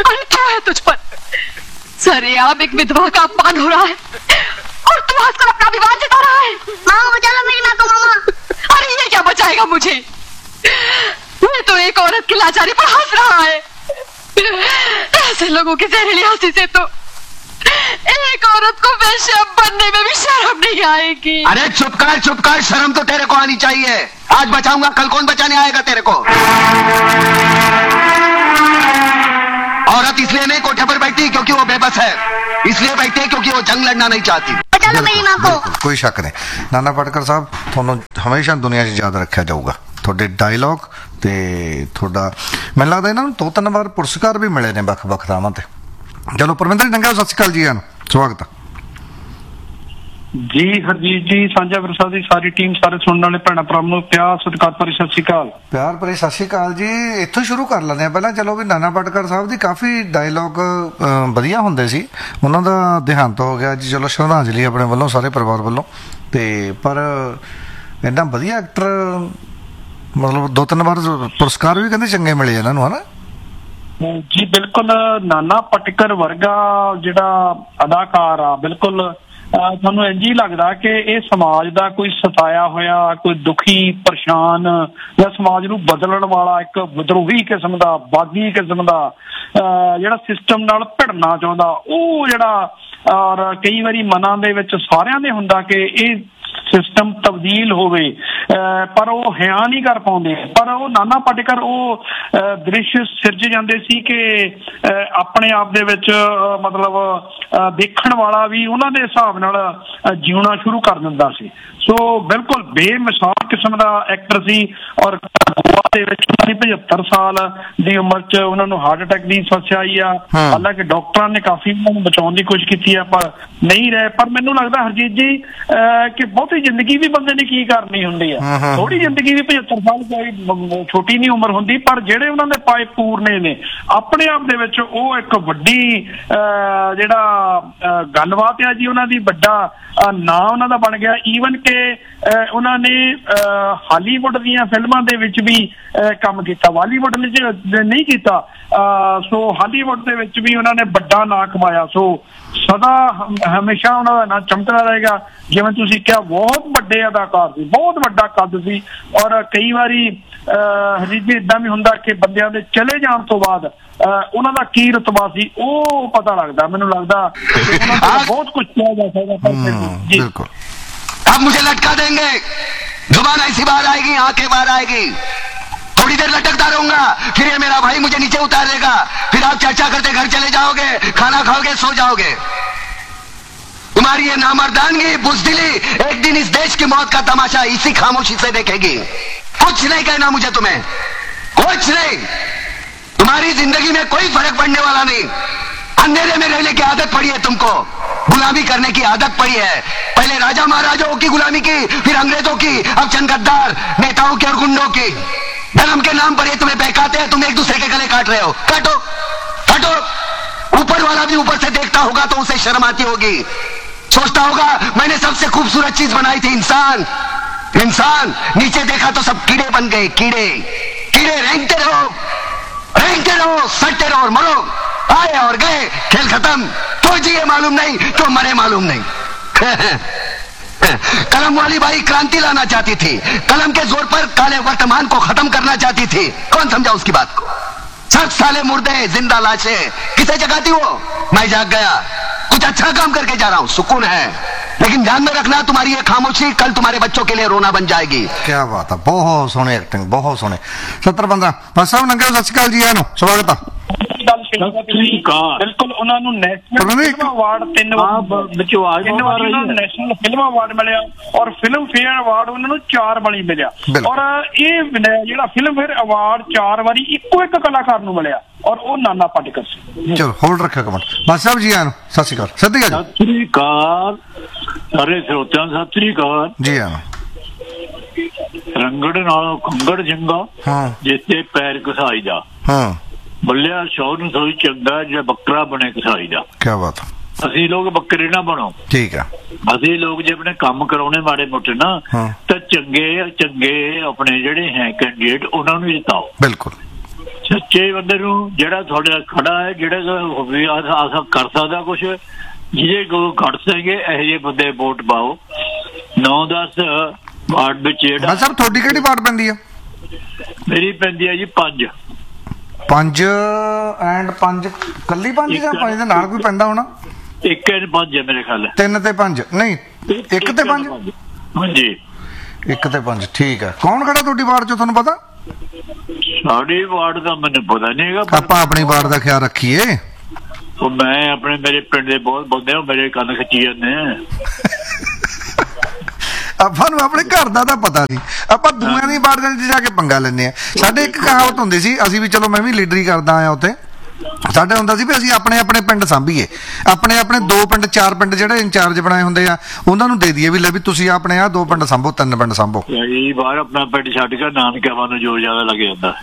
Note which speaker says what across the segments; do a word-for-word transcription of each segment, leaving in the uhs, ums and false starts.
Speaker 1: अरे क्या है तुझ पर? सरेआम एक विधवा का अपमान हो रहा है और तू हंसकर अपना विवाद जता रहा है।
Speaker 2: मामा बचा लो मेरी माँ को मामा।
Speaker 1: अरे ये क्या बचाएगा मुझे? मैं तो एक औरत की लाचारी पर हंस रहा है। ऐसे लोगों की जहरीली हंसी से तो एक औरत को वेश्या बनने में भी शर्म नहीं आएगी।
Speaker 3: अरे चुप कर चुप कर, शर्म तो तेरे को आनी चाहिए। आज बचाऊंगा, कल कौन बचाने आएगा तेरे को? औरत इसलिए नहीं कोठे पर बैठती क्योंकि वो बेबस है, इसलिए बैठती है क्योंकि वो जंग लड़ना नहीं चाहती।
Speaker 2: बचा लो मेरी माँ को।
Speaker 4: कोई शक नहीं। नाना पाटेकर साहब, ਤੁਹਾਨੂੰ ਹਮੇਸ਼ਾ ਦੁਨੀਆ 'ਚ ਯਾਦ ਰੱਖਿਆ ਜਾਊਗਾ ਤੁਹਾਡੇ ਡਾਇਲੌਗ ਤੇ ਤੁਹਾਡਾ। ਮੈਨੂੰ ਲੱਗਦਾ ਇਹਨਾਂ ਨੂੰ ਦੋ ਤਿੰਨ ਵਾਰ ਪੁਰਸਕਾਰ ਵੀ ਮਿਲੇ ਨੇ ਵੱਖ-ਵੱਖ ਥਾਵਾਂ ਤੇ। ਚਲੋ ਪਰਮਿੰਦਰ ਜੀ, ਚੰਗਾ, ਸਤਿ ਸ਼੍ਰੀ ਅਕਾਲ ਜੀ, ਆਨ ਸਵਾਗਤ ਹੈ
Speaker 5: ਜੀ। ਹਰਜੀਤ ਜੀ, ਸਾਂਝਾ ਵਿਰਸਾ ਦੀ ਸਾਰੀ ਟੀਮ, ਸਾਰੇ ਸੁਣਨ ਵਾਲੇ ਭੈਣਾਂ ਭਰਾਵਾਂ ਨੂੰ ਪਿਆਰ ਸਤਿਕਾਰ ਭਰੀ ਸਤਿ ਸ਼੍ਰੀ ਅਕਾਲ।
Speaker 4: ਪਿਆਰ ਭਰੀ ਸਤਿ ਸ਼੍ਰੀ ਅਕਾਲ ਜੀ। ਇੱਥੋਂ ਸ਼ੁਰੂ ਕਰ ਲੈਂਦੇ ਹਾਂ ਪਹਿਲਾਂ। ਚਲੋ ਵੀ ਨਾਨਾ ਪਾਟੇਕਰ ਸਾਹਿਬ ਦੀ ਕਾਫੀ ਡਾਇਲੌਗ ਵਧੀਆ ਹੁੰਦੇ ਸੀ। ਉਹਨਾਂ ਦਾ ਦੇਹਾਂਤ ਹੋ ਗਿਆ ਜੀ, ਚਲੋ ਸ਼ਰਧਾਂਜਲੀ ਆਪਣੇ ਵੱਲੋਂ, ਸਾਰੇ ਪਰਿਵਾਰ ਵੱਲੋਂ। ਤੇ ਪਰ ਇੰਨਾ ਵਧੀਆ ਐਕਟਰ, ਮਤਲਬ ਦੋ ਤਿੰਨ ਵਾਰ ਪੁਰਸਕਾਰ ਵੀ ਕਹਿੰਦੇ ਚੰਗੇ ਮਿਲੇ ਇਹਨਾਂ ਨੂੰ, ਹਨਾ
Speaker 5: ਜੀ? ਬਿਲਕੁਲ, ਨਾਨਾ ਪਾਟੇਕਰ ਵਰਗਾ ਜਿਹੜਾ ਅਦਾਕਾਰ ਆ, ਬਿਲਕੁਲ ਤੁਹਾਨੂੰ ਇੰਝ ਹੀ ਲੱਗਦਾ ਕਿ ਇਹ ਸਮਾਜ ਦਾ ਕੋਈ ਸਤਾਇਆ ਹੋਇਆ, ਕੋਈ ਦੁਖੀ ਪਰੇਸ਼ਾਨ ਜਾਂ ਸਮਾਜ ਨੂੰ ਬਦਲਣ ਵਾਲਾ ਇੱਕ ਵਿਦਰੋਹੀ ਕਿਸਮ ਦਾ, ਬਾਗੀ ਕਿਸਮ ਦਾ ਜਿਹੜਾ ਸਿਸਟਮ ਨਾਲ ਭਿੜਨਾ ਚਾਹੁੰਦਾ, ਉਹ ਜਿਹੜਾ, ਔਰ ਕਈ ਵਾਰੀ ਮਨਾਂ ਦੇ ਵਿੱਚ ਸਾਰਿਆਂ ਦੇ ਹੁੰਦਾ ਕਿ ਇਹ ਸਿਸਟਮ ਤਬਦੀਲ ਹੋਵੇ, ਪਰ ਉਹ ਹਿਆ ਨਹੀਂ ਕਰ ਪਾਉਂਦੇ। ਪਰ ਉਹ ਨਾਨਾ ਪਾਟੇਕਰ ਉਹ ਦ੍ਰਿਸ਼ ਸਿਰਜ ਜਾਂਦੇ ਸੀ ਕਿ ਆਪਣੇ ਆਪ ਦੇ ਵਿੱਚ ਮਤਲਬ ਦੇਖਣ ਵਾਲਾ ਵੀ ਉਹਨਾਂ ਦੇ ਹਿਸਾਬ ਨਾਲ ਜਿਉਣਾ ਸ਼ੁਰੂ ਕਰ ਦਿੰਦਾ ਸੀ। ਸੋ ਬਿਲਕੁਲ ਬੇਮਿਸਾਲ ਕਿਸਮ ਦਾ ਐਕਟਰ ਸੀ। ਔਰ ਗੋਆ ਦੇ ਵਿੱਚ ਉਹਨਾਂ ਦੀ ਪਝੱਤਰ ਸਾਲ ਦੀ ਉਮਰ 'ਚ ਉਹਨਾਂ ਨੂੰ ਹਾਰਟ ਅਟੈਕ ਦੀ ਸਮੱਸਿਆ ਆਈ ਆ। ਹਾਲਾਂਕਿ ਡਾਕਟਰਾਂ ਨੇ ਕਾਫੀ ਉਹਨਾਂ ਨੂੰ ਬਚਾਉਣ ਦੀ ਕੋਸ਼ਿਸ਼ ਕੀਤੀ ਆ, ਪਰ ਨਹੀਂ ਰਹੇ। ਪਰ ਮੈਨੂੰ ਲੱਗਦਾ ਹਰਜੀਤ ਜੀ ਕਿ ਬਹੁਤੀ ਜ਼ਿੰਦਗੀ ਵੀ ਬੰਦੇ ਨੇ ਕੀ ਕਰਨੀ ਹੁੰਦੀ ਆ। ਥੋੜੀ ਜ਼ਿੰਦਗੀ ਵੀ ਪਝੱਤਰ ਸਾਲ ਕੋਈ ਛੋਟੀ ਨਹੀਂ ਉਮਰ ਹੁੰਦੀ, ਪਰ ਜਿਹੜੇ ਉਹਨਾਂ ਦੇ ਪਾਏ ਪੂਰਨੇ ਨੇ ਆਪਣੇ ਆਪ ਦੇ ਵਿੱਚ, ਉਹ ਇੱਕ ਵੱਡੀ ਜਿਹੜਾ ਗੱਲਬਾਤ ਆ ਜੀ। ਉਹਨਾਂ ਦੀ ਵੱਡਾ ਨਾਂ ਉਹਨਾਂ ਦਾ ਬਣ ਗਿਆ। ਈਵਨ ਕਿ ਉਹਨਾਂ ਨੇ ਹਾਲੀਵੁੱਡ ਦੀਆਂ ਫਿਲਮਾਂ ਦੇ ਵਿੱਚ ਵੀ ਕੰਮ ਕੀਤਾ, ਬਾਲੀਵੁੱਡ ਵਿੱਚ ਨਹੀਂ ਕੀਤਾ। ਸੋ ਹਾਲੀਵੁੱਡ ਦੇ ਵਿੱਚ ਵੀ ਉਹਨਾਂ ਨੇ ਵੱਡਾ ਨਾਂ ਕਮਾਇਆ। ਸੋ ਸਦਾ ਹਮੇਸ਼ਾ ਉਹਨਾਂ ਦਾ ਨਾਂ ਚਮਕਦਾ ਰਹੇਗਾ। ਜਿਵੇਂ ਤੁਸੀਂ ਕਿਹਾ, ਬਹੁਤ ਵੱਡੇ ਅਦਾਕਾਰ ਸੀ, ਬਹੁਤ ਵੱਡਾ ਕੱਦ ਸੀ। ਔਰ ਕਈ ਵਾਰੀ ਹਰਜੀਤ ਜੀ ਏਦਾਂ ਵੀ ਹੁੰਦਾ ਕਿ ਬੰਦਿਆਂ ਦੇ ਚਲੇ ਜਾਣ ਤੋਂ ਬਾਅਦ ਉਹਨਾਂ ਦਾ ਕੀ ਰੁਤਬਾ ਸੀ ਉਹ ਪਤਾ ਲੱਗਦਾ। ਮੈਨੂੰ ਲੱਗਦਾ ਬਹੁਤ ਕੁਝ ਕਿਹਾ ਜਾ ਸਕਦਾ।
Speaker 3: अब मुझे लटका देंगे, जुबान ऐसी बाहर आएगी, आंखें बाहर आएगी, थोड़ी देर लटकता रहूंगा, फिर ये मेरा भाई मुझे नीचे उतार देगा, फिर आप चर्चा करते घर चले जाओगे, खाना खाओगे, सो जाओगे। तुम्हारी ये नामर्दानगी, बुज़दिली एक दिन इस देश की मौत का तमाशा इसी खामोशी से देखेगी। कुछ नहीं कहना मुझे, तुम्हें कुछ नहीं। तुम्हारी जिंदगी में कोई फर्क पड़ने वाला नहीं। अंधेरे में रहने की आदत पड़ी है तुमको, गुलामी करने की आदत पड़ी है। पहले राजा महाराजाओं की गुलामी की, फिर अंग्रेजों की, अब चंद गद्दार नेताओं की और गुंडों की। धर्म के नाम पर ये तुम्हें बहकाते हैं, तुम एक दूसरे के गले काट रहे हो। काटो काटो। ऊपर वाला भी ऊपर से देखता होगा तो उसे शर्म आती होगी, सोचता होगा मैंने सबसे खूबसूरत चीज बनाई थी, इंसान। इंसान नीचे देखा तो सब कीड़े बन गए, कीड़े कीड़े रेंगते रहो, रेंगते रहो, सटते रहो और मरो। आए और गए, खेल खत्म। तो जिए मालूम नहीं, तो मरे मालूम नहीं। कलम वाली बाई क्रांति लाना चाहती थी, कलम के जोर पर काले वर्तमान को खत्म करना चाहती थी। कौन समझा उसकी बात को? सब साले मुर्दे, जिंदा लाशें, किसे जगाती वो? मैं जाग गया, कुछ अच्छा काम करके जा रहा हूँ, सुकून है। लेकिन ध्यान में रखना, तुम्हारी ये खामोशी कल तुम्हारे बच्चों के लिए रोना बन जाएगी।
Speaker 4: क्या बात है, बहुत सोहनी एक्टिंग, बहुत सोहनी। सत्तर पंद्रह बस साहब नंगे सत श्री अकाल जी, आनो स्वागत है।
Speaker 5: ਬਿਲਕੁਲ, ਉਹਨਾਂ ਨੂੰ ਨੈਸ਼ਨਲ ਫਿਲਮ ਅਵਾਰਡ ਤਿੰਨ ਵਾਰ ਨੈਸ਼ਨਲ ਫਿਲਮ ਅਵਾਰਡ ਮਿਲਿਆ ਔਰ ਫਿਲਮ ਫੇਅਰ ਅਵਾਰਡ ਉਹਨਾਂ ਨੂੰ ਚਾਰ ਵਾਰੀ ਮਿਲਿਆ। ਔਰ ਇਹ ਜਿਹੜਾ ਫਿਲਮ ਫੇਅਰ ਅਵਾਰਡ ਚਾਰ ਵਾਰੀ ਇੱਕੋ ਇੱਕ ਕਲਾਕਾਰ ਨੂੰ ਮਿਲਿਆ ਔਰ ਉਹ ਨਾਨਾ ਪਾਟੇਕਰ ਸੀ।
Speaker 4: ਚਲੋ ਹੋਲਡ ਰੱਖਿਓ ਕਮੈਂਟ। ਬਸ ਸਾਹਿਬ ਜੀ, ਆਨ ਸਤਿ ਸ਼੍ਰੀ ਅਕਾਲ। ਸਤਿ
Speaker 6: ਸ਼੍ਰੀ ਅਕਾਲ ਸਾਰੇ ਸਰੋਤਿਆਂ ਨੂੰ, ਸਤਿ ਸ਼੍ਰੀ ਅਕਾਲ
Speaker 4: ਜੀ। ਆਨ
Speaker 6: ਰੰਗੜ ਨਾਲੋਂ ਕੰਗੜ ਚੰਗਾ, ਜਿੱਥੇ ਪੈਰ ਘਸਾਈ ਜਾ। ਹਾਂ, ਬੱਲਿਆ ਸ਼ੌਰ ਨੂੰ ਸੋਈ ਚੰਗਾ ਜਿਹੜਾ ਬੱਕਰਾ ਬਣੇ ਕਸਾਈ ਦਾ।
Speaker 4: ਕਿਆ ਬਾਤ।
Speaker 6: ਅਸੀਂ ਲੋਕ ਬੱਕਰੇ ਨਾ ਬਣੋ, ਠੀਕ ਆ। ਅਸੀਂ ਲੋਕ ਜੇ ਆਪਣੇ ਕੰਮ ਕਰਾਉਣੇ ਮਾੜੇ ਮੋਟੇ ਨਾ, ਤਾਂ ਚੰਗੇ ਚੰਗੇ ਆਪਣੇ ਜਿਹੜੇ ਹੈ ਕੈਂਡੀਡੇਟ ਉਹਨਾਂ ਨੂੰ ਜਿਤਾਓ।
Speaker 4: ਬਿਲਕੁਲ
Speaker 6: ਸੱਚੇ ਬੰਦੇ ਨੂੰ ਜਿਹੜਾ ਤੁਹਾਡੇ ਨਾਲ ਖੜਾ ਹੈ, ਜਿਹੜਾ ਵੀ ਆਸਾ ਕਰ ਸਕਦਾ ਕੁਛ, ਜਿਹਦੇ ਕੋਲ ਘੜ ਸਕੇ, ਇਹੋ ਜਿਹੇ ਬੰਦੇ ਵੋਟ ਪਾਓ। ਨੌ ਦਸ ਵਾਰਡ ਵਿੱਚ ਜਿਹੜਾ
Speaker 4: ਸਰ ਤੁਹਾਡੀ ਕਿਹੜੀ ਵਾਰਡ ਪੈਂਦੀ ਆ?
Speaker 6: ਮੇਰੀ ਪੈਂਦੀ ਹੈ ਜੀ ਪੰਜ।
Speaker 4: ਪੰਜ ਐਂਡ ਪੰਜ ਕੱਲੀ ਪੰਜ ਜਾਂ ਪੰਜ ਦੇ ਨਾਲ ਕੋਈ ਪੈਂਦਾ ਹੋਣਾ?
Speaker 6: ਇੱਕ ਐਂਡ ਪੰਜ ਹੈ ਮੇਰੇ ਖਿਆਲ।
Speaker 4: ਤਿੰਨ ਤੇ ਪੰਜ ਨਹੀਂ, ਇੱਕ ਤੇ ਪੰਜ।
Speaker 6: ਹਾਂਜੀ,
Speaker 4: ਇੱਕ ਤੇ ਪੰਜ, ਠੀਕ ਹੈ। ਕੌਣ ਖੜਾ ਤੁਹਾਡੀ ਵਾਰਡ 'ਚ, ਤੁਹਾਨੂੰ ਪਤਾ?
Speaker 6: ਸਾਡੀ ਵਾਰਡ ਦਾ ਮੈਨੂੰ ਪਤਾ ਨਹੀਂ ਹੈਗਾ।
Speaker 4: ਆਪਾਂ ਆਪਣੀ ਵਾਰਡ ਦਾ ਖਿਆਲ ਰੱਖੀਏ।
Speaker 6: ਉਹ ਮੈਂ ਆਪਣੇ ਮੇਰੇ ਪਿੰਡ ਦੇ ਬਹੁਤ ਬੰਦੇ ਹੋ, ਮੇਰੇ ਕੰਨ ਖਿੱਚੀ ਜਾਂਦੇ ਆ।
Speaker 4: ਆਪਾਂ ਨੂੰ ਆਪਣੇ ਘਰ ਦਾ ਤਾਂ ਪਤਾ ਨਹੀਂ, ਆਪਾਂ ਦੂਆਂ ਦੀ ਵਾਰਡਾਂ 'ਚ ਜਾ ਕੇ ਪੰਗਾ ਲੈਂਦੇ ਆ। ਸਾਡੇ ਇੱਕ ਕਹਾਵਤ ਹੁੰਦੀ ਸੀ, ਅਸੀਂ ਵੀ ਚਲੋ ਮੈਂ ਵੀ ਲੀਡਰੀ ਕਰਦਾ ਆਇਆ ਉੱਥੇ, ਸਾਡੇ ਹੁੰਦਾ ਸੀ ਵੀ ਅਸੀਂ ਆਪਣੇ ਆਪਣੇ ਪਿੰਡ ਸਾਂਭੀਏ, ਆਪਣੇ ਆਪਣੇ ਦੋ ਪਿੰਡ ਚਾਰ ਪਿੰਡ ਜਿਹੜੇ ਇੰਚਾਰਜ ਬਣਾਏ ਹੁੰਦੇ ਆ ਉਹਨਾਂ ਨੂੰ ਦੇ ਦਈਏ ਵੀ ਲੈ ਵੀ ਤੁਸੀਂ ਆਪਣੇ ਆ ਦੋ ਪਿੰਡ ਸਾਂਭੋ, ਤਿੰਨ ਪਿੰਡ ਸਾਂਭੋ।
Speaker 6: ਬਾਹਰ ਆਪਣਾ ਪਿੰਡ ਛੱਡ ਕੇ ਨਾਨਕਿਆਂ ਨੂੰ ਜ਼ੋਰ ਜ਼ਿਆਦਾ ਲੱਗ ਜਾਂਦਾ।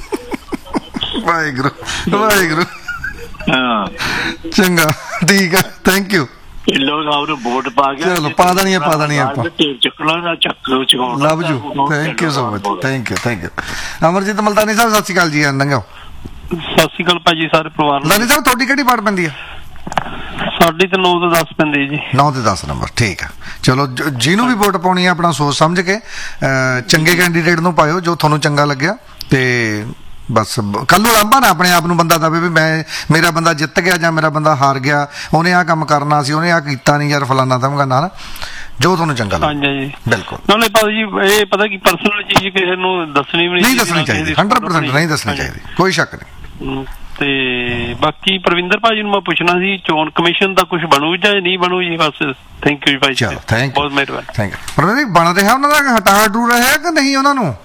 Speaker 4: ਵਾਹਿਗੁਰੂ ਵਾਹਿਗੁਰੂ।
Speaker 6: ਹਾਂ
Speaker 4: ਚੰਗਾ, ਠੀਕ ਆ, ਥੈਂਕ ਯੂ।
Speaker 6: ਢਿੱਲੋਂ ਸਾਹਿਬ ਨੂੰ ਵੋਟ ਪਾ ਕੇ
Speaker 4: ਚਲੋ ਪਾ ਦੇਣੀ ਆ, ਪਾ ਦੇਣੀ ਆਪਾਂ।
Speaker 6: ਚੱਕਣਾ ਨਾ ਚੱਕ
Speaker 4: love you, thank you so much, thank you thank you. Amarjit Multani ਸਾਹਿਬ ਸਤਿ ਸ਼੍ਰੀ ਅਕਾਲ ਜੀ। ਨੰਗਾਓ।
Speaker 7: ਸਤਿ ਸ਼੍ਰੀ ਅਕਾਲ ਭਾਜੀ, ਸਾਰੇ ਪਰਿਵਾਰ ਨੂੰ।
Speaker 4: ਲਾਨੀ ਸਾਹਿਬ ਤੁਹਾਡੀ ਕਿਹੜੀ ਵਾਰਡ ਪੈਂਦੀ ਆ?
Speaker 7: ਸਾਡੀ ਤੇ ਨੌ ਤੋਂ ਦਸ ਪੈਂਦੀ ਜੀ।
Speaker 4: ਨੌ ਤੇ ਦਸ ਨੰਬਰ, ਠੀਕ ਆ। ਚਲੋ ਜਿਹਨੂੰ ਵੀ ਵੋਟ ਪਾਉਣੀ ਆ ਆਪਣਾ ਸੋਚ ਸਮਝ ਕੇ ਚੰਗੇ ਕੈਂਡੀਡੇਟ ਨੂੰ ਪਾਇਓ ਜੋ ਤੁਹਾਨੂੰ ਚੰਗਾ ਲੱਗਿਆ, ਤੇ ਬਸ ਕੱਲ ਨੂੰ ਲਾਂਭਾ ਨਾ ਆਪਣੇ ਆਪ ਨੂੰ ਬੰਦਾ ਦਵੇ ਵੀ ਮੈਂ ਮੇਰਾ ਬੰਦਾ ਜਿੱਤ ਗਿਆ ਜਾਂ ਮੇਰਾ ਬੰਦਾ ਹਾਰ ਗਿਆ, ਉਹਨੇ ਆਹ ਕੰਮ ਕਰਨਾ ਸੀ, ਉਹਨੇ ਆਹ ਕੀਤਾ ਨਹੀਂ ਯਾਰ, ਫਲਾਨਾ ਧਮਕਾਨਾ ਨਾ, ਜੋ ਤੁਹਾਨੂੰ ਚੰਗਾ ਲੱਗਦਾ।
Speaker 7: ਹਾਂਜੀ
Speaker 4: ਬਿਲਕੁਲ।
Speaker 7: ਨਾਲੇ ਪਤਾ ਜੀ ਇਹ ਪਤਾ ਕੀ ਪਰਸਨਲ ਚੀਜ਼ ਕਿਸੇ ਨੂੰ ਦੱਸਣੀ ਵੀ
Speaker 4: ਨਹੀਂ ਦੱਸਣੀ ਚਾਹੀਦੀ, ਹੰਡਰਡ ਪਰਸੈਂਟ ਨਹੀਂ ਦੱਸਣੀ ਚਾਹੀਦੀ, ਕੋਈ ਸ਼ੱਕ ਨਹੀਂ।
Speaker 7: ਤੇ ਬਾਕੀ ਪ੍ਰਵਿੰਦਰ ਭਾਜੀ ਨੂੰ ਮੈਂ ਪੁੱਛਣਾ ਸੀ, ਚੋਣ ਕਮਿਸ਼ਨ ਦਾ ਕੁਝ ਬਣੂ ਜਾਂ ਨਹੀਂ ਬਣੂ ਜੀ? ਬਸ ਥੈਂਕ ਯੂ ਭਾਈ,
Speaker 4: ਚਲੋ ਥੈਂਕ ਯੂ,
Speaker 7: ਬਹੁਤ ਮਿਹਰਬਾਨੀ।
Speaker 4: Thank you. ਪਰ ਬਣ ਰਿਹਾ ਉਹਨਾਂ ਦਾ ਹਟਾ ਹਟੂ ਰਿਹਾ ਕਿ ਨਹੀਂ ਉਹਨਾਂ ਨੂੰ?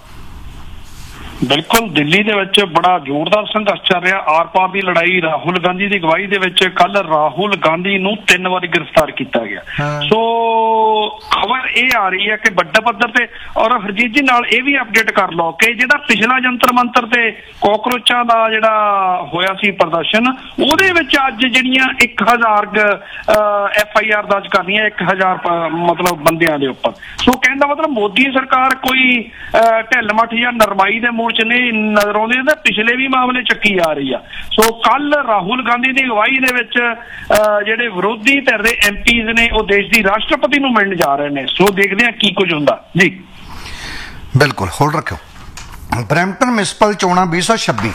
Speaker 5: ਬਿਲਕੁਲ, ਦਿੱਲੀ ਦੇ ਵਿੱਚ ਬੜਾ ਜ਼ੋਰਦਾਰ ਸੰਘਰਸ਼ ਚੱਲ ਰਿਹਾ, ਆਰ ਪਾਰ ਦੀ ਲੜਾਈ। ਰਾਹੁਲ ਗਾਂਧੀ ਦੀ ਅਗਵਾਈ ਦੇ ਵਿੱਚ ਕੱਲ ਰਾਹੁਲ ਗਾਂਧੀ ਨੂੰ ਤਿੰਨ ਵਾਰੀ ਗ੍ਰਿਫਤਾਰ ਕੀਤਾ ਗਿਆ। ਸੋ ਖਬਰ ਇਹ ਆ ਰਹੀ ਹੈ ਕਿ ਵੱਡੇ ਪੱਧਰ ਤੇ, ਔਰ ਹਰਜੀਤ ਜੀ ਨਾਲ ਇਹ ਵੀ ਅਪਡੇਟ ਕਰ ਲਓ ਕਿ ਜਿਹੜਾ ਪਿਛਲਾ ਜੰਤਰ ਮੰਤਰ ਤੇ ਕਾਕਰੋਚਾਂ ਦਾ ਜਿਹੜਾ ਹੋਇਆ ਸੀ ਪ੍ਰਦਰਸ਼ਨ, ਉਹਦੇ ਵਿੱਚ ਅੱਜ ਜਿਹੜੀਆਂ ਇੱਕ ਹਜ਼ਾਰ ਐਫ ਆਈ ਆਰ ਦਰਜ ਕਰਨੀਆਂ, ਇੱਕ ਹਜ਼ਾਰ ਮਤਲਬ ਬੰਦਿਆਂ ਦੇ ਉੱਪਰ। ਸੋ ਕਹਿਣ ਦਾ ਮਤਲਬ ਮੋਦੀ ਸਰਕਾਰ ਕੋਈ ਢਿੱਲ ਮੱਠ ਜਾਂ ਨਰਮਾਈ ਦੇ ਮੂਡ ਚ ਨਹੀਂ ਨਜ਼ਰ ਆਉਂਦੇ, ਤਾਂ ਪਿਛਲੇ ਵੀ ਮਾਮਲੇ ਚੱਕੀ ਆ ਰਹੀ ਆ। ਸੋ ਕੱਲ ਰਾਹੁਲ ਗਾਂਧੀ ਦੀ ਅਗਵਾਈ ਦੇ ਵਿੱਚ ਜਿਹੜੇ ਵਿਰੋਧੀ ਧਿਰ ਦੇ ਐਮ ਪੀਜ਼ ਨੇ ਉਹ ਦੇਸ਼ ਦੀ ਰਾਸ਼ਟਰਪਤੀ ਨੂੰ ਮਿਲਣ ਜਾ ਰਹੇ ਨੇ। ਸੋ ਦੇਖਦੇ ਹਾਂ ਕੀ ਕੁਝ ਹੁੰਦਾ ਜੀ।
Speaker 4: ਬਿਲਕੁਲ, ਹੋਲਡ ਰੱਖਿਓ। ਬਰੈਂਪਟਨ ਮਿਊਨਿਸਪਲ ਚੋਣਾਂ ਵੀਹ ਸੌ ਛੱਬੀ,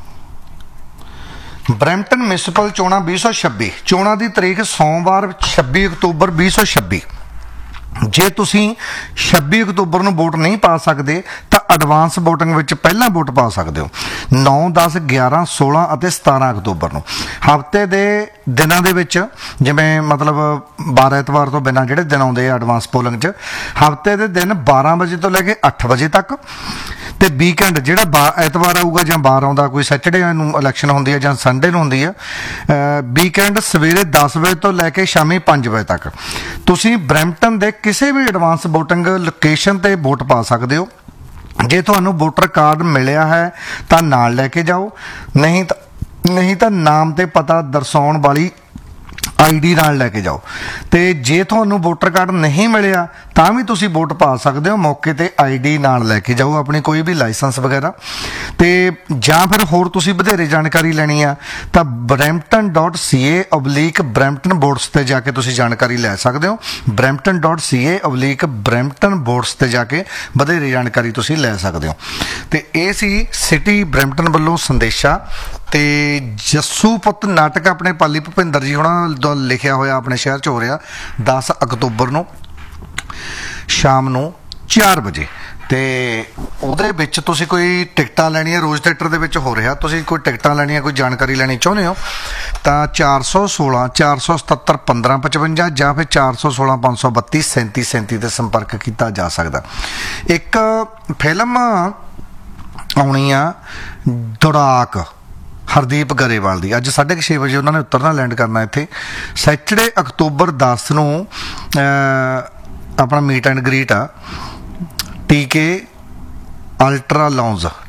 Speaker 4: ਬਰੈਂਪਟਨ ਮਿਊਨਿਸਪਲ ਚੋਣਾਂ ਵੀਹ ਸੌ ਛੱਬੀ, ਚੋਣਾਂ ਦੀ ਤਰੀਕ ਸੋਮਵਾਰ ਛੱਬੀ ਅਕਤੂਬਰ ਵੀਹ ਸੌ ਛੱਬੀ। ਜੇ ਤੁਸੀਂ ਛੱਬੀ ਅਕਤੂਬਰ ਨੂੰ ਵੋਟ ਨਹੀਂ ਪਾ ਸਕਦੇ ਤਾਂ ਐਡਵਾਂਸ ਵੋਟਿੰਗ ਵਿੱਚ ਪਹਿਲਾਂ ਵੋਟ ਪਾ ਸਕਦੇ ਹੋ ਨੌ ਦਸ ਗਿਆਰਾਂ ਸੋਲਾਂ ਅਤੇ ਸਤਾਰਾਂ ਅਕਤੂਬਰ ਨੂੰ। ਹਫ਼ਤੇ ਦੇ ਦਿਨਾਂ ਦੇ ਵਿੱਚ, ਜਿਵੇਂ ਮਤਲਬ ਬਾਰਾਂ ਐਤਵਾਰ ਤੋਂ ਬਿਨਾਂ ਜਿਹੜੇ ਦਿਨ ਆਉਂਦੇ ਆ ਐਡਵਾਂਸ ਪੋਲਿੰਗ 'ਚ, ਹਫ਼ਤੇ ਦੇ ਦਿਨ ਬਾਰਾਂ ਵਜੇ ਤੋਂ ਲੈ ਕੇ ਅੱਠ ਵਜੇ ਤੱਕ, ਤੇ ਵੀਕਐਂਡ ਜਿਹੜਾ ਬਾ ਐਤਵਾਰ ਆਊਗਾ ਜਾਂ ਬਾਰ ਆਉਂਦਾ, ਕੋਈ ਸੈਟਰਡੇ ਨੂੰ ਇਲੈਕਸ਼ਨ ਹੁੰਦੀ ਹੈ ਜਾਂ ਸੰਡੇ ਨੂੰ ਹੁੰਦੀ ਹੈ, ਵੀਕਐਂਡ ਸਵੇਰੇ ਦਸ ਵਜੇ ਤੋਂ ਲੈ ਕੇ ਸ਼ਾਮੀ ਪੰਜ ਵਜੇ ਤੱਕ ਤੁਸੀਂ ਬਰੈਂਪਟਨ ਦੇ ਕਿਸੇ ਵੀ ਐਡਵਾਂਸ ਵੋਟਿੰਗ ਲੋਕੇਸ਼ਨ ਤੇ ਵੋਟ ਪਾ ਸਕਦੇ ਹੋ। ਜੇ ਤੁਹਾਨੂੰ ਵੋਟਰ ਕਾਰਡ ਮਿਲਿਆ ਹੈ ਤਾਂ ਨਾਲ ਲੈ ਕੇ ਜਾਓ, ਨਹੀਂ ਤਾਂ ਨਹੀਂ ਤਾਂ ਨਾਮ ਤੇ ਪਤਾ ਦਰਸਾਉਣ ਵਾਲੀ ਆਈ ਡੀ ਨਾਲ ਲੈ ਕੇ ਜਾਓ। ਤੇ ਜੇ ਤੁਹਾਨੂੰ ਵੋਟਰ ਕਾਰਡ ਨਹੀਂ ਮਿਲਿਆ ਤਾਂ ਵੀ ਤੁਸੀਂ ਵੋਟ ਪਾ ਸਕਦੇ ਹੋ, ਮੌਕੇ ਤੇ ਆਈ ਡੀ ਨਾਲ ਲੈ ਕੇ ਜਾਓ, ਆਪਣੀ ਕੋਈ ਵੀ ਲਾਇਸੈਂਸ ਵਗੈਰਾ। ਤੇ ਜਾਂ ਫਿਰ ਹੋਰ ਤੁਸੀਂ ਵਧੇਰੇ ਜਾਣਕਾਰੀ ਲੈਣੀ ਆ ਤਾਂ ਬਰੈਂਪਟਨ ਡਾਟ ਸੀ ਏ ਓਬਲੀਕ ਬਰੈਂਪਟਨ ਬੋਰਡਸ ਤੇ ਜਾ ਕੇ ਤੁਸੀਂ ਜਾਣਕਾਰੀ ਲੈ ਸਕਦੇ ਹੋ। ਬਰੈਂਪਟਨ ਡਾਟ ਸੀ ਏ ਓਬਲੀਕ ਬਰੈਂਪਟਨ ਬੋਰਡਸ ਤੇ ਜਾ ਕੇ ਵਧੇਰੇ ਜਾਣਕਾਰੀ ਤੁਸੀਂ ਲੈ ਸਕਦੇ ਹੋ। ਤੇ ਇਹ ਸੀ ਸਿਟੀ ਬਰੈਂਪਟਨ ਵੱਲੋਂ ਸੰਦੇਸ਼ਾ। ਤੇ ਜੱਸੂ ਪੁੱਤ ਨਾਟਕ ਆਪਣੇ ਪਾਲੀ ਭੁਪਿੰਦਰ ਜੀ ਹੋਣਾ ਦਾ ਲਿਖਿਆ ਹੋਇਆ ਆਪਣੇ ਸ਼ਹਿਰ 'ਚ ਹੋ ਰਿਹਾ ਦਸ ਅਕਤੂਬਰ ਨੂੰ ਸ਼ਾਮ ਨੂੰ ਚਾਰ ਵਜੇ। ਤੇ ਉਹਦੇ ਵਿੱਚ ਤੁਸੀਂ ਕੋਈ ਟਿਕਟਾਂ ਲੈਣੀਆਂ, ਰੋਜ਼ ਥੀਏਟਰ ਦੇ ਵਿੱਚ ਹੋ ਰਿਹਾ, ਤੁਸੀਂ ਕੋਈ ਟਿਕਟਾਂ ਲੈਣੀਆਂ, ਕੋਈ ਜਾਣਕਾਰੀ ਲੈਣੀ ਚਾਹੁੰਦੇ ਹੋ ਤਾਂ ਚਾਰ ਸੌ ਸੋਲਾਂ ਚਾਰ ਸੌ ਸਤੱਤਰ ਪੰਦਰਾਂ ਪਚਵੰਜਾ ਜਾਂ ਫਿਰ ਚਾਰ ਸੌ ਸੋਲਾਂ ਪੰਜ ਸੌ ਬੱਤੀ ਸੈਂਤੀ ਸੈਂਤੀ 'ਤੇ ਸੰਪਰਕ ਕੀਤਾ ਜਾ ਸਕਦਾ। ਇੱਕ ਫਿਲਮ ਆਉਣੀ ਆ ਦੌੜਾਕ, ਹਰਦੀਪ ਗਰੇਵਾਲ ਦੀ, ਅੱਜ ਸਾਢੇ ਕੁ ਛੇ ਵਜੇ ਉਹਨਾਂ ਨੇ ਉਤਰਨਾ, ਲੈਂਡ ਕਰਨਾ ਇੱਥੇ। ਸੈਟਰਡੇ ਅਕਤੂਬਰ ਦਸ ਨੂੰ ਆਪਣਾ ਮੀਟ ਐਂਡ ਗ੍ਰੀਟ ਆ ਟੀ ਕੇ ਅਲਟਰਾ ਲਾਉਂਜ,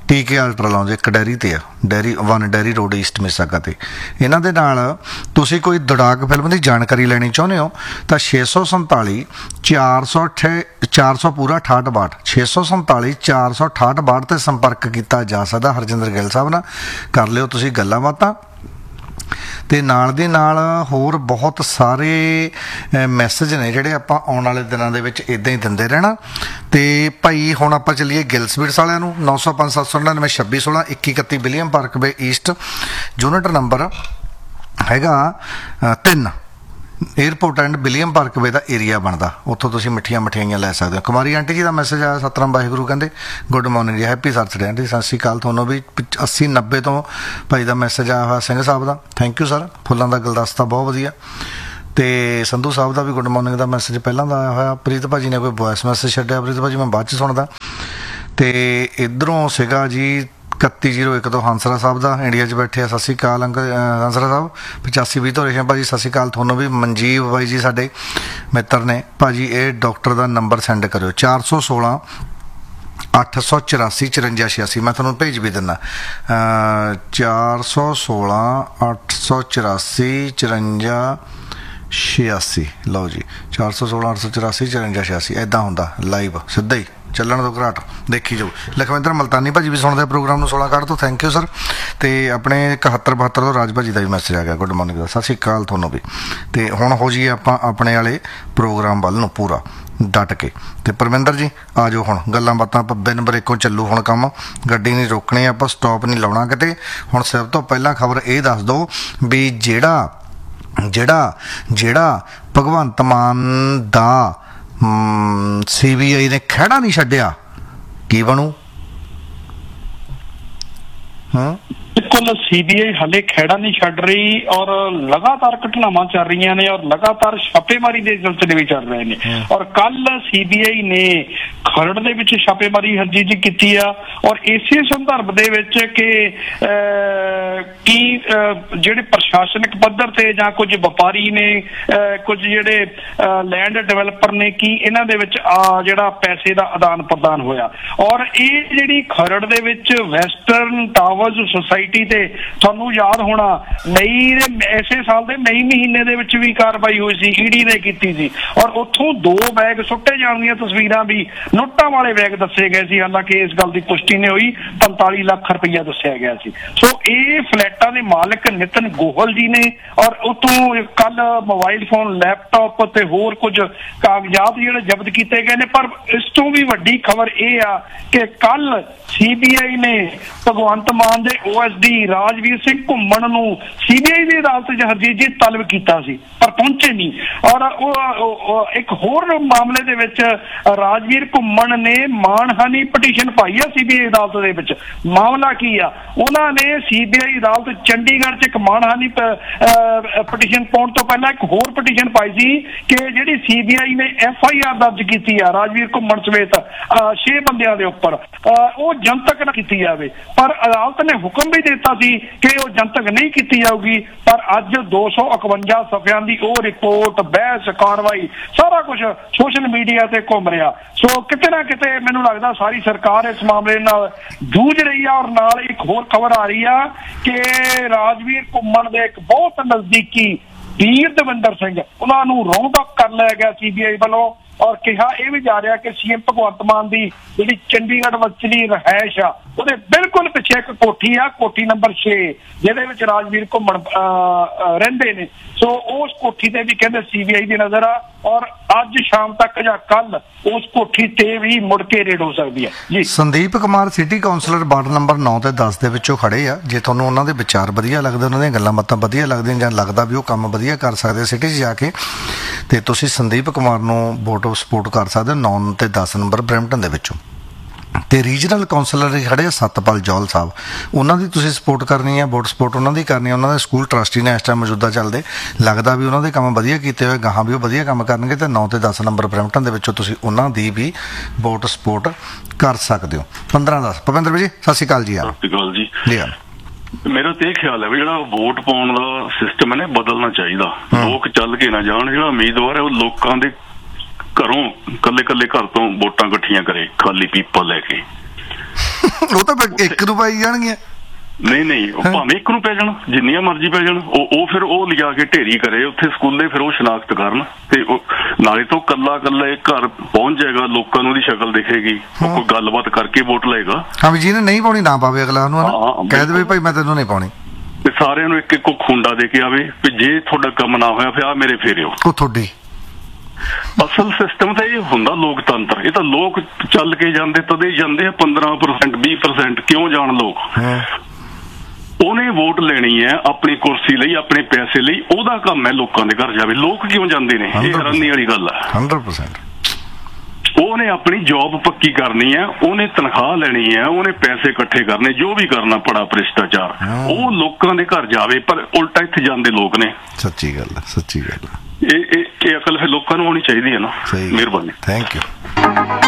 Speaker 4: ਟੀਕੇ ਅਲਟਰਾ ਲਾਉਂਜ ਇੱਕ ਡੈਰੀ ਤੇ ਆ, dairy one dairy road East ਮਿਸਾਗਾ ਤੇ। ਇਹਨਾਂ ਦੇ ਨਾਲ ਤੁਸੀਂ ਕੋਈ ਦੜਾਕ ਫਿਲਮ ਦੀ ਜਾਣਕਾਰੀ ਲੈਣੀ ਚਾਹੁੰਦੇ ਹੋ ਤਾਂ ਛੇ ਸੌ ਸੰਤਾਲੀ ਚਾਰ ਸੌ ਅਠੇ ਚਾਰ ਸੌ ਪੂਰਾ ਅਠਾਹਠ ਬਾਹਠ ਛੇ ਸੌ ਸੰਤਾਲੀ ਚਾਰ ਸੌ ਅਠਾਹਠ ਬਾਹਠ 'ਤੇ ਸੰਪਰਕ ਕੀਤਾ ਜਾ ਸਕਦਾ ਹਰਜਿੰਦਰ ਗਿੱਲ ਸਾਹਿਬ ਨਾਲ। ਕਰ ਲਿਓ ਤੁਸੀਂ ਗੱਲਾਂ ਬਾਤਾਂ। ਤੇ ਨਾਲ ਦੀ ਨਾਲ ਹੋਰ ਬਹੁਤ ਸਾਰੇ ਮੈਸੇਜ ਨੇ ਜਿਹੜੇ ਆਪਾਂ ਆਉਣ ਵਾਲੇ ਦਿਨਾਂ ਦੇ ਵਿੱਚ ਇੱਦਾਂ ਹੀ ਦਿੰਦੇ ਰਹਿਣਾ। ਤੇ ਭਾਈ ਹੁਣ ਆਪਾਂ ਚੱਲੀਏ ਗਿੱਲ ਸਵੀਟਸ ਵਾਲਿਆਂ ਨੂੰ। ਨੌ ਸੌ ਪੰਜ ਸੱਤ ਸੌ ਨੜਿਨਵੇਂ ਛੱਬੀ ਸੋਲਾਂ ਇੱਕੀ ਇਕੱਤੀ ਵਿਲੀਅਮ ਪਾਰਕ ਵੇ ਈਸਟ, ਯੂਨਿਟ ਨੰਬਰ ਹੈਗਾ ਤਿੰਨ, airport and William park way the area ਬਣਦਾ, ਉੱਥੋਂ ਤੁਸੀਂ ਮਿੱਠੀਆਂ ਮਠਿਆਈਆਂ ਲੈ ਸਕਦੇ ਹੋ। ਕੁਮਾਰੀ ਆਂਟੀ ਜੀ ਦਾ ਮੈਸੇਜ ਆਇਆ, ਸਤਨਾਮ ਵਾਹਿਗੁਰੂ ਕਹਿੰਦੇ ਗੁੱਡ ਮੋਰਨਿੰਗ ਜੀ, ਹੈਪੀ ਸੈਟਰਡੇ ਆਂਟੀ, ਸਤਿ ਸ਼੍ਰੀ ਅਕਾਲ ਤੁਹਾਨੂੰ ਵੀ। ਅੱਸੀ ਨੱਬੇ ਤੋਂ ਭਾਈ ਦਾ ਮੈਸੇਜ ਆਇਆ ਹੋਇਆ ਸਿੰਘ ਸਾਹਿਬ ਦਾ, ਥੈਂਕ ਯੂ ਸਰ, ਫੁੱਲਾਂ ਦਾ ਗੁਲਦਸਤਾ ਬਹੁਤ ਵਧੀਆ। ਤੇ ਸੰਧੂ ਸਾਹਿਬ ਦਾ ਵੀ ਗੁੱਡ ਮੋਰਨਿੰਗ ਦਾ ਮੈਸੇਜ ਪਹਿਲਾਂ ਦਾ ਆਇਆ ਹੋਇਆ। ਪ੍ਰੀਤ ਭਾਜੀ ਨੇ ਕੋਈ ਵੋਇਸ ਮੈਸੇਜ ਛੱਡਿਆ, ਪ੍ਰੀਤ ਭਾਜੀ ਮੈਂ ਬਾਅਦ 'ਚ ਸੁਣਦਾ। ਤੇ ਇੱਧਰੋਂ ਸੀਗਾ ਜੀ ਇਕੱਤੀ ਜ਼ੀਰੋ ਇੱਕ ਤੋਂ ਹੰਸਰਾ ਸਾਹਿਬ ਦਾ, ਇੰਡੀਆ 'ਚ ਬੈਠੇ ਆ, ਸਤਿ ਸ਼੍ਰੀ ਅਕਾਲ ਅੰਕਲ ਹੰਸਰਾ ਸਾਹਿਬ। ਪਚਾਸੀ ਵੀਹ ਤੋਂ ਰੇਸ਼ਮ ਭਾਜੀ ਸਤਿ ਸ਼੍ਰੀ ਅਕਾਲ ਤੁਹਾਨੂੰ ਵੀ। ਮਨਜੀਵ ਬਾਈ ਜੀ ਸਾਡੇ ਮਿੱਤਰ ਨੇ ਭਾਜੀ, ਇਹ ਡਾਕਟਰ ਦਾ ਨੰਬਰ ਸੈਂਡ ਕਰਿਓ ਚਾਰ ਸੌ ਸੋਲਾਂ ਅੱਠ ਸੌ ਚੁਰਾਸੀ ਚੁਰੰਜਾ ਛਿਆਸੀ, ਮੈਂ ਤੁਹਾਨੂੰ ਭੇਜ ਵੀ ਦਿੰਦਾ। ਚਾਰ ਸੌ ਸੋਲਾਂ ਅੱਠ ਸੌ ਚੁਰਾਸੀ ਚੁਰੰਜਾ ਛਿਆਸੀ, ਲਓ ਜੀ ਚਾਰ ਸੌ ਸੋਲਾਂ ਅੱਠ ਸੌ ਚੁਰਾਸੀ ਚੁਰੰਜਾ ਛਿਆਸੀ, ਇੱਦਾਂ ਹੁੰਦਾ ਲਾਈਵ ਸਿੱਧਾ ਹੀ ਚੱਲਣ ਤੋਂ ਘਰਾਟ ਦੇਖੀ ਜਾਓ। ਲਖਵਿੰਦਰ ਮਲਤਾਨੀ ਭਾਜੀ ਵੀ ਸੁਣਦੇ ਪ੍ਰੋਗਰਾਮ ਨੂੰ ਸੋਲਾਂ ਕਾਰਡ ਤੋਂ, ਥੈਂਕ ਯੂ ਸਰ। ਤੇ ਆਪਣੇ ਇਕਹੱਤਰ ਬਹੱਤਰ ਤੋਂ ਰਾਜ ਭਾਜੀ ਦਾ ਵੀ ਮੈਸੇਜ ਆ ਗਿਆ, ਗੁੱਡ ਮਾਰਨਿੰਗ ਦਾ, ਸਤਿ ਸ਼੍ਰੀ ਅਕਾਲ ਤੁਹਾਨੂੰ ਵੀ। ਤੇ ਹੁਣ ਹੋ ਜਾਈਏ ਆਪਾਂ ਆਪਣੇ ਵਾਲੇ ਪ੍ਰੋਗਰਾਮ ਵੱਲ ਨੂੰ ਪੂਰਾ ਡਟ ਕੇ। ਤੇ ਪਰਵਿੰਦਰ ਜੀ ਆ ਜਾਓ, ਹੁਣ ਗੱਲਾਂ ਬਾਤਾਂ ਆਪਾਂ ਬਿਨ ਬ੍ਰੇਕੋਂ ਚੱਲੂ ਹੁਣ ਕੰਮ, ਗੱਡੀ ਨਹੀਂ ਰੋਕਣੀ, ਆਪਾਂ ਸਟਾਪ ਨਹੀਂ ਲਾਉਣਾ ਕਿਤੇ। ਹੁਣ ਸਭ ਤੋਂ ਪਹਿਲਾਂ ਖਬਰ ਇਹ ਦੱਸ ਦਿਓ ਵੀ ਜਿਹੜਾ ਜਿਹੜਾ ਜਿਹੜਾ ਭਗਵੰਤ ਮਾਨ ਦਾ ਸੀ ਬੀ ਆਈ ਨੇ ਖਹਿੜਾ ਨਹੀਂ ਛੱਡਿਆ, ਕੀ ਬਣੂ? ਹਾਂ
Speaker 5: ਬਿਲਕੁਲ, ਸੀਬੀਆਈ ਹਾਲੇ ਖਹਿੜਾ ਨਹੀਂ ਛੱਡ ਰਹੀ ਔਰ ਲਗਾਤਾਰ ਘਟਨਾਵਾਂ ਚੱਲ ਰਹੀਆਂ ਨੇ ਔਰ ਲਗਾਤਾਰ ਛਾਪੇਮਾਰੀ ਦੇ ਸਿਲਸਿਲੇ ਵੀ ਚੱਲ ਰਹੇ ਨੇ। ਔਰ ਕੱਲ ਸੀਬੀਆਈ ਨੇ ਖਰੜ ਦੇ ਵਿੱਚ ਛਾਪੇਮਾਰੀ ਹਰਜੀਤ ਜੀ ਕੀਤੀ ਆ ਔਰ ਇਸੇ ਸੰਦਰਭ ਦੇ ਵਿੱਚ ਕਿ ਕੀ ਜਿਹੜੇ ਪ੍ਰਸ਼ਾਸਨਿਕ ਪੱਧਰ ਤੇ ਜਾਂ ਕੁਝ ਵਪਾਰੀ ਨੇ, ਕੁਝ ਜਿਹੜੇ ਲੈਂਡ ਡਿਵੈਲਪਰ ਨੇ, ਕੀ ਇਹਨਾਂ ਦੇ ਵਿੱਚ ਜਿਹੜਾ ਪੈਸੇ ਦਾ ਆਦਾਨ ਪ੍ਰਦਾਨ ਹੋਇਆ। ਔਰ ਇਹ ਜਿਹੜੀ ਖਰੜ ਦੇ ਵਿੱਚ ਵੈਸਟਰਨ ਟਾਵਰਜ਼ ਸੁਸਾਇਟੀ ਤੇ ਤੁਹਾਨੂੰ ਯਾਦ ਹੋਣਾ ਮਈ ਦੇ ਇਸੇ ਸਾਲ ਦੇ ਮਈ ਮਹੀਨੇ ਦੇ ਵਿੱਚ ਵੀ ਕਾਰਵਾਈ ਹੋਈ ਸੀ, ਈਡੀ ਨੇ ਕੀਤੀ ਸੀ ਔਰ ਉੱਥੋਂ ਦੋ ਬੈਗ ਸੁੱਟੇ ਜਾਣ ਦੀਆਂ ਤਸਵੀਰਾਂ ਵੀ ਨੋਟਾਂ ਵਾਲੇ ਬੈਗ ਦੱਸੇ ਗਏ ਸੀ। ਹਾਲਾਂਕਿ ਇਸ ਗੱਲ ਦੀ ਪੁਸ਼ਟੀ ਨਹੀਂ ਹੋਈ, ਪੰਤਾਲੀ ਲੱਖ ਰੁਪਈਆ ਦੱਸਿਆ ਗਿਆ ਸੀ। ਸੋ ਇਹ ਫਲੈਟਾਂ ਦੇ ਮਾਲਕ ਨਿਤਨ ਗੋਹਲ ਜੀ ਨੇ ਔਰ ਉੱਥੋਂ ਕੱਲ ਮੋਬਾਈਲ ਫੋਨ, ਲੈਪਟਾਪ ਤੇ ਹੋਰ ਕੁਝ ਕਾਗਜ਼ਾਤ ਜਿਹੜੇ ਜ਼ਬਤ ਕੀਤੇ ਗਏ ਨੇ। ਪਰ ਇਸ ਤੋਂ ਵੀ ਵੱਡੀ ਖਬਰ ਇਹ ਆ ਕਿ ਕੱਲ ਸੀਬੀਆਈ ਨੇ ਭਗਵੰਤ ਮਾਨ ਦੇ O S D Rajveer Singh ਘੁੰਮਣ ਨੂੰ ਸੀਬੀਆਈ ਦੀ ਅਦਾਲਤ 'ਚ ਹਰਜੀਤ ਜੀ ਤਲਬ ਕੀਤਾ ਸੀ ਪਰ ਪਹੁੰਚੇ ਨਹੀਂ। ਔਰ ਉਹ ਇੱਕ ਹੋਰ ਮਾਮਲੇ ਦੇ ਵਿੱਚ ਰਾਜਵੀਰ ਘੁੰਮਣ ਨੇ ਮਾਣਹਾਨੀ ਪਟੀਸ਼ਨ ਪਾਈ ਆ ਸੀਬੀਆਈ ਅਦਾਲਤ ਦੇ ਵਿੱਚ। ਮਾਮਲਾ ਕੀ ਆ, ਉਹਨਾਂ ਨੇ ਸੀਬੀਆਈ ਅਦਾਲਤ ਚੰਡੀਗੜ੍ਹ 'ਚ ਇੱਕ ਮਾਣਹਾਨੀ ਪਟੀਸ਼ਨ ਪਾਉਣ ਤੋਂ ਪਹਿਲਾਂ ਇੱਕ ਹੋਰ ਪਟੀਸ਼ਨ ਪਾਈ ਸੀ ਕਿ ਜਿਹੜੀ ਸੀਬੀਆਈ ਨੇ ਐਫ ਆਈ ਆਰ ਦਰਜ ਕੀਤੀ ਆ ਰਾਜਵੀਰ ਘੁੰਮਣ ਸਮੇਤ ਛੇ ਬੰਦਿਆਂ ਦੇ ਉੱਪਰ, ਉਹ ਜਨਤਕ ਨਾ ਕੀਤੀ ਜਾਵੇ। ਪਰ ਅਦਾਲਤ ਨੇ ਹੁਕਮ ਵੀ ਦਿੱਤਾ ਸੀ ਕਿ ਉਹ ਜਨਤਕ ਨਹੀਂ ਕੀਤੀ ਜਾਊਗੀ। ਪਰ ਅੱਜ ਦੋ ਸੌ ਇਕਵੰਜਾ ਸਫ਼ਿਆਂ ਦੀ ਉਹ ਰਿਪੋਰਟ, ਬਹਿਸ, ਕਾਰਵਾਈ, ਸਾਰਾ ਕੁਝ ਸੋਸ਼ਲ ਮੀਡੀਆ ਤੇ ਘੁੰਮ ਰਿਹਾ। ਸੋ ਕਿਤੇ ਨਾ ਕਿਤੇ ਮੈਨੂੰ ਲੱਗਦਾ ਸਾਰੀ ਸਰਕਾਰ ਇਸ ਮਾਮਲੇ ਨਾਲ ਜੂਝ ਰਹੀ ਆ। ਔਰ ਨਾਲ ਇੱਕ ਹੋਰ ਖਬਰ ਆ ਰਹੀ ਆ ਕਿ ਰਾਜਵੀਰ ਘੁੰਮਣ ਦੇ ਇੱਕ ਬਹੁਤ ਨਜ਼ਦੀਕੀ ਵੀਰ ਦਵਿੰਦਰ ਸਿੰਘ, ਉਹਨਾਂ ਨੂੰ ਰਾਉਂਡ ਅਪ ਕਰ ਲਿਆ ਗਿਆ ਸੀਬੀਆਈ ਵੱਲੋਂ ਔਰ ਕਿਹਾ ਇਹ ਵੀ ਜਾ ਰਿਹਾ ਕਿ ਸੀਐਮ ਭਗਵੰਤ ਮਾਨ ਦੀ ਜਿਹੜੀ ਚੰਡੀਗੜ੍ਹ ਵਿਚਲੀ ਰਿਹਾਇਸ਼ ਆ ਉਹਦੇ ਬਿਲਕੁਲ ਪਿੱਛੇ ਇੱਕ ਕੋਠੀ ਆ, ਕੋਠੀ ਨੰਬਰ ਛੇ, ਜਿਹਦੇ ਵਿੱਚ ਰਾਜਵੀਰ ਘੁੰਮਣ ਰਹਿੰਦੇ ਨੇ। ਸੋ ਉਸ ਕੋਠੀ ਤੇ ਵੀ ਕਹਿੰਦੇ ਸੀਬੀਆਈ ਦੀ ਨਜ਼ਰ ਆ ਔਰ ਅੱਜ ਸ਼ਾਮ ਤੱਕ ਜਾਂ ਕੱਲ ਉਸ ਕੋਠੀ ਤੇ ਵੀ ਮੁੜ ਕੇ ਰੇਡ ਹੋ ਸਕਦੀ ਹੈ ਜੀ।
Speaker 4: Sandeep Kumar city councillor ward number ਨੌ ਤੇ ਦਸ ਦੇ ਵਿੱਚੋਂ ਖੜੇ ਆ। ਜੇ ਤੁਹਾਨੂੰ ਉਹਨਾਂ ਦੇ ਵਿਚਾਰ ਵਧੀਆ ਲੱਗਦੇ, ਉਹਨਾਂ ਦੀਆਂ ਗੱਲਾਂ ਬਾਤਾਂ ਵਧੀਆ ਲੱਗਦੀਆਂ ਜਾਂ ਲੱਗਦਾ ਵੀ ਉਹ ਕੰਮ ਵਧੀਆ ਕਰ ਸਕਦੇ ਸਿਟੀ 'ਚ ਜਾ ਕੇ, ਤੇ ਤੁਸੀਂ ਸੰਦੀਪ ਕੁਮਾਰ ਨੂੰ ਵੋਟ ਸਪੋਰਟ ਕਰ ਸਕਦੇ ਹੋ ਨੌ ਤੇ ਦਸ ਨੰਬਰ ਬਰੈਂਪਟਨ ਦੇ ਵਿੱਚੋਂ। ਤੇ ਰੀਜਨਲ ਕਾਉਂਸਲਰ ਖੜੇ ਆ ਸਤਪਾਲ ਜੌਲ ਸਾਹਿਬ, ਉਹਨਾਂ ਦੀ ਤੁਸੀਂ ਸਪੋਰਟ ਕਰਨੀ ਹੈ, ਵੋਟ ਸਪੋਰਟ ਉਹਨਾਂ ਦੀ ਕਰਨੀ ਹੈ। ਉਹਨਾਂ ਦੇ ਸਕੂਲ ਟਰਸਟੀ ਨੇ ਇਸ ਟਾਈਮ ਮੌਜੂਦਾ ਚੱਲਦੇ, ਲੱਗਦਾ ਵੀ ਉਹਨਾਂ ਦੇ ਕੰਮ ਵਧੀਆ ਕੀਤੇ ਹੋਏ, ਗਾਹਾਂ ਵੀ ਉਹ ਵਧੀਆ ਕੰਮ ਕਰਨਗੇ। ਤੇ ਨੌ ਤੇ ਦਸ ਨੰਬਰ ਬਰੈਂਪਟਨ ਦੇ ਵਿੱਚੋਂ ਤੁਸੀਂ ਉਹਨਾਂ ਦੀ ਵੀ ਵੋਟ ਸਪੋਰਟ ਕਰ ਸਕਦੇ ਹੋ। ਪੰਦਰਾਂ ਦਸ ਭੁਪਿੰਦਰ ਵੀ ਜੀ ਸਤਿ ਸ਼੍ਰੀ ਅਕਾਲ ਜੀ।
Speaker 8: ਸਤਿ ਸ਼੍ਰੀ ਅਕਾਲ ਜੀ।
Speaker 4: ਜੀ ਹਾਂ,
Speaker 8: ਮੇਰਾ ਤੇ ਇਹ ਖਿਆਲ ਹੈ ਵੀ ਜਿਹੜਾ ਵੋਟ ਪਾਉਣ ਦਾ ਸਿਸਟਮ ਹੈ ਨਾ ਬਦਲਣਾ ਚਾਹੀਦਾ। ਲੋਕ ਚੱਲ ਕੇ ਨਾ ਜਾਣ, ਜਿਹੜਾ ਉਮੀਦਵਾਰ ਹੈ ਉਹ ਲੋਕਾਂ ਦੇ ਘਰੋਂ ਕੱਲੇ ਕੱਲੇ ਘਰ ਤੋਂ ਵੋਟਾਂ ਇਕੱਠੀਆਂ ਕਰੇ, ਖਾਲੀ ਪੀਪਾ ਲੈ ਕੇ।
Speaker 4: ਉਹ ਤਾਂ ਫਿਰ ਇੱਕ ਨੂੰ ਪਾਈ ਜਾਣਗੀਆਂ।
Speaker 8: ਨਹੀਂ ਨਹੀਂ ਉਹ ਭਾਵੇਂ ਇੱਕ ਨੂੰ ਪੈ ਜਾਣ, ਜਿੰਨੀਆਂ ਮਰਜ਼ੀ ਪੈ ਜਾਣ, ਉਹ ਉਹ ਫਿਰ ਉਹ ਲਿਜਾ ਕੇ ਢੇਰੀ ਕਰੇ ਉੱਥੇ ਸਕੂਲੇ, ਫਿਰ ਉਹ ਸ਼ਨਾਖਤ ਕਰਨ ਤੇ ਉਹ ਨਾਲੇ ਤੋਂ ਕੱਲਾ ਕੱਲਾ ਘਰ ਪਹੁੰਚ ਜਾਏਗਾ, ਲੋਕਾਂ ਨੂੰ ਉਹਦੀ ਸ਼ਕਲ ਦਿਖੇਗੀ, ਉਹ ਕੋਈ ਗੱਲਬਾਤ ਕਰਕੇ ਵੋਟ ਲਏਗਾ।
Speaker 4: ਹਾਂ ਵੀ ਜਿਹਨੇ ਨਹੀਂ ਪਾਉਣੀ ਨਾ ਪਾਵੇ, ਅਗਲਾ ਉਹਨੂੰ ਕਹਿ ਦੇਵੇ ਭਾਈ ਮੈਂ ਤੈਨੂੰ ਨਹੀਂ ਪਾਉਣੀ,
Speaker 8: ਤੇ ਸਾਰਿਆਂ ਨੂੰ ਇੱਕ ਇੱਕੋ ਖੁੰਡਾ ਦੇ ਕੇ ਆਵੇ ਵੀ ਜੇ ਤੁਹਾਡਾ ਕੰਮ ਨਾ ਹੋਇਆ ਫਿਰ ਆ ਮੇਰੇ ਫੇਰਿਓ।
Speaker 4: ਉਹ ਤੁਹਾਡੀ
Speaker 8: ਅਸਲ ਸਿਸਟਮ ਤਾਂ ਇਹ ਹੁੰਦਾ ਲੋਕਤੰਤਰ। ਇਹ ਤਾਂ ਲੋਕ ਚੱਲ ਕੇ ਜਾਂਦੇ ਤਦੇ ਜਾਂਦੇ ਆ, ਪੰਦਰਾਂ ਪਰਸੈਂਟ ਵੀਹ ਪਰਸੈਂਟ ਕਿਉਂ ਜਾਣ ਲੋਕ। ਉਹਨੇ ਵੋਟ ਲੈਣੀ ਹੈ ਆਪਣੀ ਕੁਰਸੀ ਲਈ, ਆਪਣੇ ਪੈਸੇ ਲਈ, ਉਹਦਾ ਕੰਮ ਹੈ ਲੋਕਾਂ ਦੇ ਘਰ ਜਾਵੇ। ਲੋਕ ਕਿਉਂ ਜਾਂਦੇ ਨੇ, ਇਹ ਹੈਰਾਨੀ ਵਾਲੀ ਗੱਲ ਹੈ।
Speaker 4: ਹੰਡਰਡ ਪਰਸੈਂਟ
Speaker 8: ਉਹਨੇ ਆਪਣੀ ਜੌਬ ਪੱਕੀ ਕਰਨੀ ਹੈ, ਉਹਨੇ ਤਨਖਾਹ ਲੈਣੀ ਹੈ, ਉਹਨੇ ਪੈਸੇ ਇਕੱਠੇ ਕਰਨੇ, ਜੋ ਵੀ ਕਰਨਾ ਪੜਾ ਭ੍ਰਿਸ਼ਟਾਚਾਰ, ਉਹ ਲੋਕਾਂ ਦੇ ਘਰ ਜਾਵੇ। ਪਰ ਉਲਟਾ ਇੱਥੇ ਜਾਂਦੇ ਲੋਕ ਨੇ।
Speaker 4: ਸੱਚੀ ਗੱਲ ਹੈ, ਸੱਚੀ ਗੱਲ ਹੈ।
Speaker 8: ਇਹ ਇਹ ਅਕਲ ਫਿਰ ਲੋਕਾਂ ਨੂੰ ਆਉਣੀ ਚਾਹੀਦੀ ਹੈ ਨਾ। ਮਿਹਰਬਾਨੀ,
Speaker 4: ਥੈਂਕ ਯੂ।